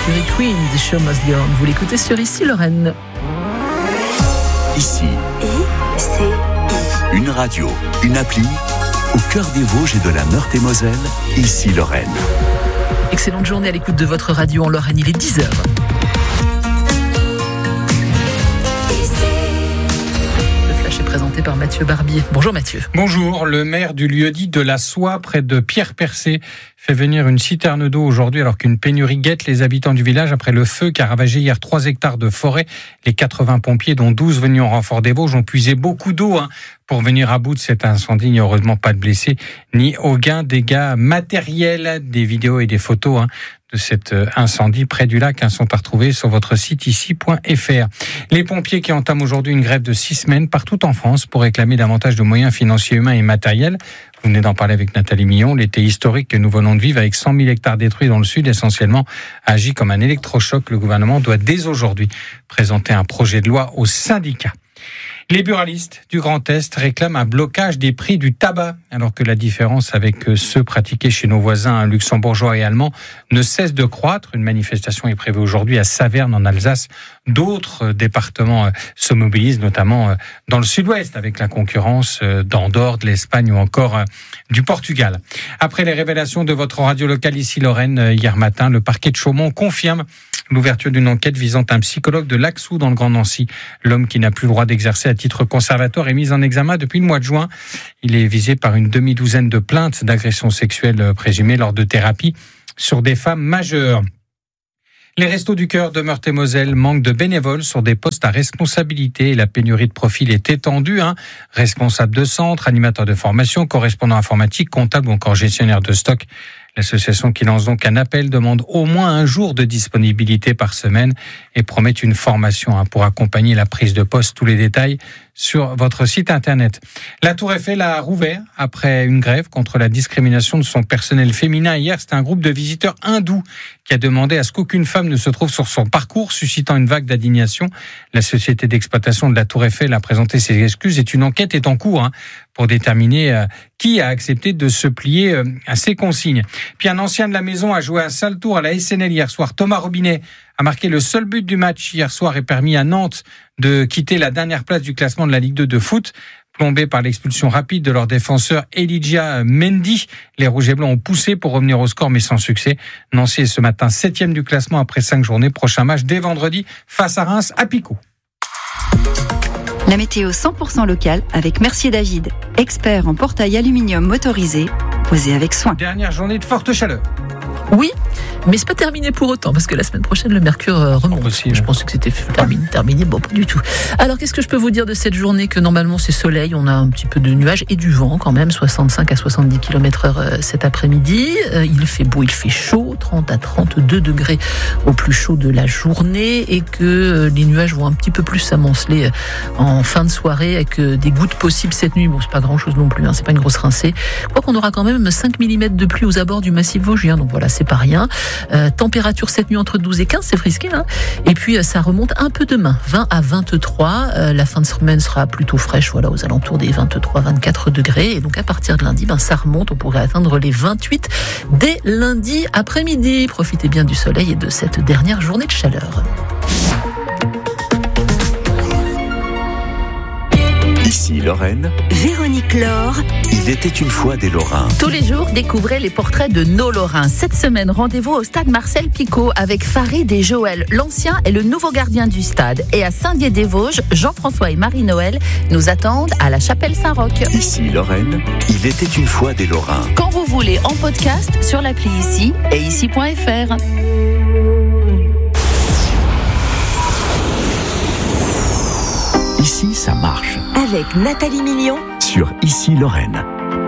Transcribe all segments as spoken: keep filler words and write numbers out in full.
Mercury Queen, The Show Must Go On. Vous l'écoutez sur Ici Lorraine. Ici. I C I. Une radio, une appli, au cœur des Vosges et de la Meurthe-et-Moselle, Ici Lorraine. Excellente journée à l'écoute de votre radio en Lorraine, il est dix heures. Présenté par Mathieu Barbier. Bonjour Mathieu. Bonjour, le maire du lieu-dit de la Soie, près de Pierre-Percé, fait venir une citerne d'eau aujourd'hui alors qu'une pénurie guette les habitants du village après le feu qui a ravagé hier trois hectares de forêt. Les quatre-vingts pompiers, dont douze venus en renfort des Vosges, ont puisé beaucoup d'eau hein, pour venir à bout de cet incendie. Il n'y a heureusement pas de blessés ni aucun dégât matériel. Des vidéos et des photos hein, de cet incendie près du lac hein, sont à retrouver sur votre site ici point f r. Les pompiers qui entament aujourd'hui une grève de six semaines partout en France pour réclamer davantage de moyens financiers, humains et matériels. Vous venez d'en parler avec Nathalie Millon. L'été historique que nous venons de vivre avec cent mille hectares détruits dans le sud, essentiellement, agit comme un électrochoc. Le gouvernement doit dès aujourd'hui présenter un projet de loi aux syndicats. Les buralistes du Grand Est réclament un blocage des prix du tabac, alors que la différence avec ceux pratiqués chez nos voisins luxembourgeois et allemands ne cesse de croître. Une manifestation est prévue aujourd'hui à Saverne, en Alsace. D'autres départements se mobilisent, notamment dans le sud-ouest, avec la concurrence d'Andorre, de l'Espagne ou encore du Portugal. Après les révélations de votre radio locale Ici Lorraine hier matin, le parquet de Chaumont confirme l'ouverture d'une enquête visant un psychologue de Laxou dans le Grand Nancy. L'homme qui n'a plus le droit d'exercer à titre conservatoire est mis en examen depuis le mois de juin. Il est visé par une demi-douzaine de plaintes d'agressions sexuelles présumées lors de thérapies sur des femmes majeures. Les Restos du Cœur de Meurthe-et-Moselle manquent de bénévoles sur des postes à responsabilité et la pénurie de profils est étendue. Hein. Responsable de centre, animateur de formation, correspondant informatique, comptable ou encore gestionnaire de stock. L'association qui lance donc un appel demande au moins un jour de disponibilité par semaine et promet une formation hein, pour accompagner la prise de poste. Tous les détails sur votre site internet. La Tour Eiffel a rouvert après une grève contre la discrimination de son personnel féminin. Hier, c'était un groupe de visiteurs hindous qui a demandé à ce qu'aucune femme ne se trouve sur son parcours, suscitant une vague d'indignation. La société d'exploitation de la Tour Eiffel a présenté ses excuses et une enquête est en cours hein, pour déterminer euh, qui a accepté de se plier euh, à ces consignes. Puis un ancien de la maison a joué un sale tour à la S N L hier soir. Thomas Robinet a marqué le seul but du match hier soir et permis à Nantes de quitter la dernière place du classement de la Ligue deux de foot. Plombés par l'expulsion rapide de leur défenseur Elijah Mendy, les Rouges et Blancs ont poussé pour revenir au score mais sans succès. Nancy est ce matin septième du classement après cinq journées. Prochain match dès vendredi face à Reims à Picot. La météo cent pour cent locale avec Mercier David, expert en portail aluminium motorisé, posé avec soin. Dernière journée de forte chaleur. Oui, mais c'est pas terminé pour autant, parce que la semaine prochaine, le mercure remonte. Possible. Je pensais que c'était terminé, terminé, bon, pas du tout. Alors, qu'est-ce que je peux vous dire de cette journée? Que normalement, c'est soleil, on a un petit peu de nuages et du vent quand même, soixante-cinq à soixante-dix kilomètres heure cet après-midi. Il fait beau, il fait chaud, trente à trente-deux degrés au plus chaud de la journée, et que les nuages vont un petit peu plus s'amonceler en fin de soirée, avec des gouttes possibles cette nuit. Bon, c'est pas grand-chose non plus, hein, c'est pas une grosse rincée. Je crois qu'on aura quand même cinq millimètres de pluie aux abords du massif vosgien, donc voilà, c'est pas rien. Euh, température cette nuit entre douze et quinze, c'est frisqué, hein. Et puis euh, ça remonte un peu demain, vingt à vingt-trois. Euh, la fin de semaine sera plutôt fraîche, voilà, aux alentours des vingt-trois à vingt-quatre degrés. Et donc à partir de lundi, ben ça remonte, on pourrait atteindre les vingt-huit dès lundi après-midi. Profitez bien du soleil et de cette dernière journée de chaleur. Ici Lorraine, Véronique Laure. il était une fois des Lorrains. Tous les jours, découvrez les portraits de nos Lorrains. Cette semaine, rendez-vous au stade Marcel Picot avec Farid et Joël, l'ancien et le nouveau gardien du stade. Et à Saint-Dié-des-Vosges, Jean-François et Marie-Noël nous attendent à la chapelle Saint-Roch. Ici Lorraine, il était une fois des Lorrains. Quand vous voulez, en podcast sur l'appli Ici et ici point f r. Ici, ça marche. Avec Nathalie Millon. Sur Ici Lorraine.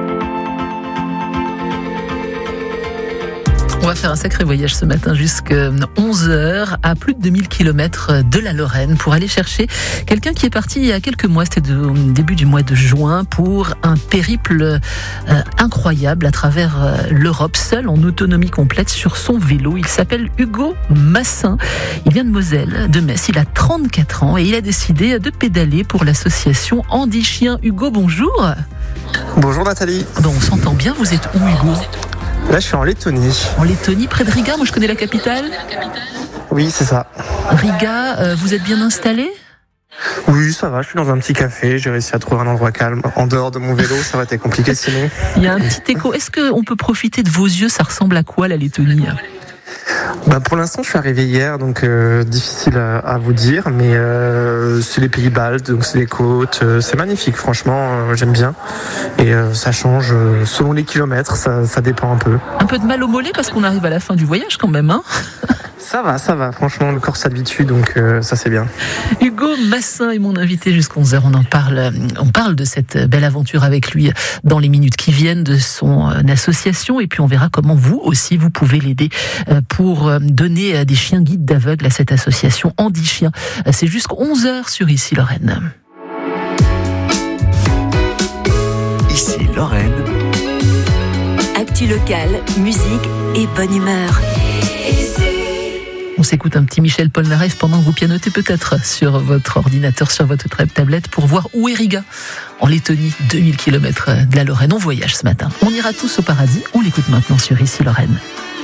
On va faire un sacré voyage ce matin jusqu'à onze heures à plus de deux mille kilomètres de la Lorraine pour aller chercher quelqu'un qui est parti il y a quelques mois, c'était au début du mois de juin, pour un périple euh, incroyable à travers euh, l'Europe, seul en autonomie complète sur son vélo. Il s'appelle Hugo Massin, il vient de Moselle, de Metz, il a trente-quatre ans et il a décidé de pédaler pour l'association Andy Chien. Hugo, bonjour. Bonjour Nathalie. Bon, on s'entend bien, vous êtes où Hugo ? Là, je suis en Lettonie. En Lettonie, près de Riga. Moi, je connais la capitale. Oui, c'est ça. Riga, euh, vous êtes bien installé ? Oui, ça va, je suis dans un petit café, j'ai réussi à trouver un endroit calme. En dehors de mon vélo, ça aurait été compliqué sinon. Il y a un petit écho. Est-ce qu'on peut profiter de vos yeux ? Ça ressemble à quoi, la Lettonie ? Bah pour l'instant, je suis arrivé hier, donc euh, difficile à, à vous dire, mais euh, c'est les pays baltes, donc c'est les côtes, euh, c'est magnifique, franchement, euh, j'aime bien. Et euh, ça change euh, selon les kilomètres, ça, ça dépend un peu. Un peu de mal au mollet parce qu'on arrive à la fin du voyage quand même, hein ? Ça va, ça va, franchement, le corps s'habitue, donc euh, ça c'est bien. Hugo Massin est mon invité jusqu'à onze heures. On en parle, on parle de cette belle aventure avec lui dans les minutes qui viennent, de son association, et puis on verra comment vous aussi vous pouvez l'aider pour donner des chiens guides d'aveugles à cette association Andy Chien. C'est jusqu'à onze heures sur Ici Lorraine. Ici Lorraine. Actu locale, musique et bonne humeur. On s'écoute un petit Michel Polnareff pendant que vous pianotez peut-être sur votre ordinateur, sur votre tablette pour voir où est Riga. En Lettonie, deux mille kilomètres de la Lorraine. On voyage ce matin. On ira tous au paradis. On l'écoute maintenant sur Ici Lorraine.